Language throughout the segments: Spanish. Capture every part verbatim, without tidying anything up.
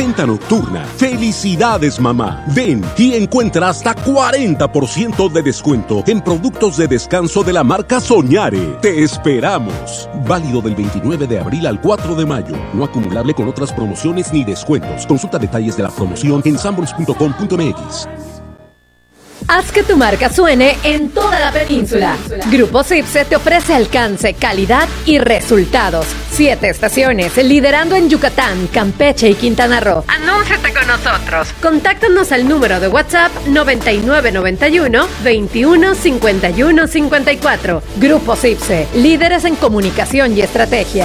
venta nocturna. ¡Felicidades, mamá! Ven y encuentra hasta cuarenta por ciento de descuento en productos de descanso de la marca Soñare. ¡Te esperamos! Válido del veintinueve de abril al cuatro de mayo. No acumulable con otras promociones ni descuentos. Consulta detalles de la promoción en sanborns punto com punto m x. Haz que tu marca suene en toda la península. Grupo Cipse te ofrece alcance, calidad y resultados. Siete estaciones, liderando en Yucatán, Campeche y Quintana Roo. Anúnciate con nosotros. Contáctanos al número de WhatsApp noventa y nueve noventa y uno veintiuno cincuenta y uno cincuenta y cuatro. Grupo Cipse, líderes en comunicación y estrategia.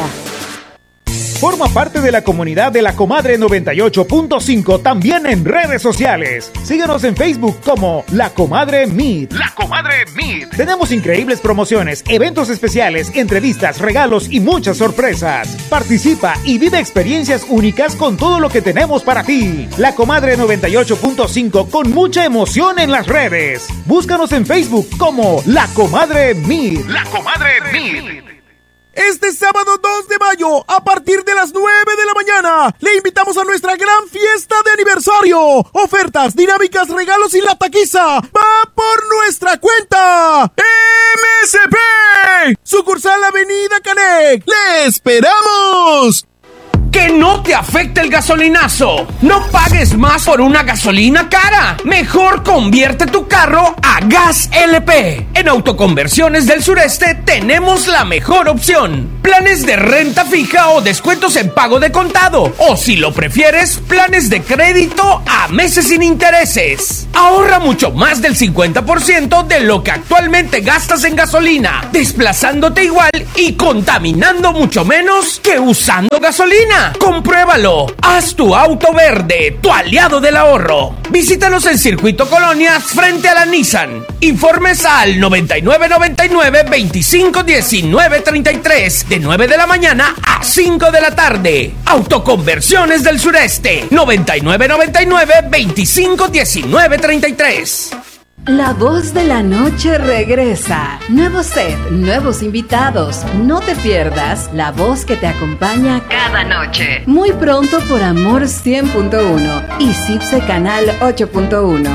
Forma parte de la comunidad de La Comadre noventa y ocho punto cinco también en redes sociales. Síguenos en Facebook como La Comadre Meet. La Comadre Meet. Tenemos increíbles promociones, eventos especiales, entrevistas, regalos y muchas sorpresas. Participa y vive experiencias únicas con todo lo que tenemos para ti. La Comadre noventa y ocho punto cinco con mucha emoción en las redes. Búscanos en Facebook como La Comadre Meet. La Comadre Meet. Este sábado dos de mayo, a partir de las nueve de la mañana, le invitamos a nuestra gran fiesta de aniversario. Ofertas, dinámicas, regalos y la taquiza va por nuestra cuenta. M S P, sucursal Avenida Canec. ¡Le esperamos! ¡Que no te afecte el gasolinazo! ¡No pagues más por una gasolina cara! Mejor convierte tu carro a Gas L P. En Autoconversiones del Sureste tenemos la mejor opción. Planes de renta fija o descuentos en pago de contado. O si lo prefieres, planes de crédito a meses sin intereses. Ahorra mucho más del cincuenta por ciento de lo que actualmente gastas en gasolina, desplazándote igual y contaminando mucho menos que usando gasolina. ¡Compruébalo! Haz tu auto verde, tu aliado del ahorro. Visítanos en Circuito Colonias frente a la Nissan. Informes al noventa y nueve noventa y nueve veinticinco diecinueve treinta y tres de nueve de la mañana a cinco de la tarde. Autoconversiones del Sureste noventa y nueve noventa y nueve veinticinco diecinueve treinta y tres. La voz de la noche regresa. Nuevo set, nuevos invitados. No te pierdas La Voz que te acompaña cada noche. Muy pronto por Amor cien punto uno y Cipse Canal ocho punto uno.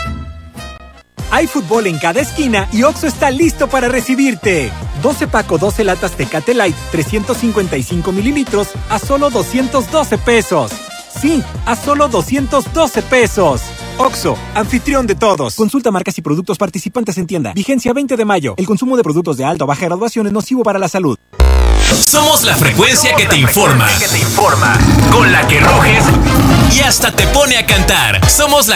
Hay fútbol en cada esquina y Oxxo está listo para recibirte. doce paco, doce latas Tecate Light, trescientos cincuenta y cinco mililitros a solo doscientos doce pesos. Sí, a solo doscientos doce pesos. Oxxo, anfitrión de todos. Consulta marcas y productos participantes en tienda. Vigencia veinte de mayo. El consumo de productos de alta o baja graduación es nocivo para la salud. Somos la frecuencia que te informa. Que te informa. Con la que ruges y hasta te pone a cantar. Somos la